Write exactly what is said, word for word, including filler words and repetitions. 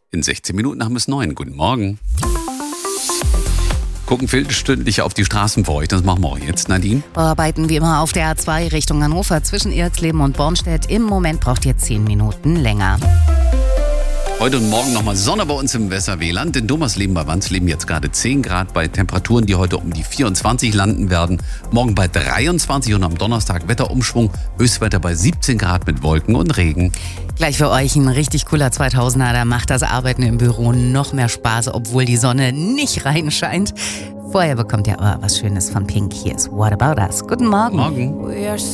In sechzehn Minuten haben wir es neun. Guten Morgen. Gucken viertelstündlich auf die Straßen für euch. Das machen wir auch jetzt, Nadine. Arbeiten wie immer auf der A zwei Richtung Hannover zwischen Erzleben und Bornstedt. Im Moment braucht ihr zehn Minuten länger. Heute und morgen nochmal Sonne bei uns im Weserwehland. In Dummersleben bei Wansleben jetzt gerade zehn Grad bei Temperaturen, die heute um die vierundzwanzig landen werden. Morgen bei dreiundzwanzig und am Donnerstag Wetterumschwung. Höchstwetter bei siebzehn Grad mit Wolken und Regen. Gleich für euch ein richtig cooler zweitausender. Da macht das Arbeiten im Büro noch mehr Spaß, obwohl die Sonne nicht reinscheint. Vorher bekommt ihr aber was Schönes von Pink. Hier ist What About Us. Guten Morgen. Morgen.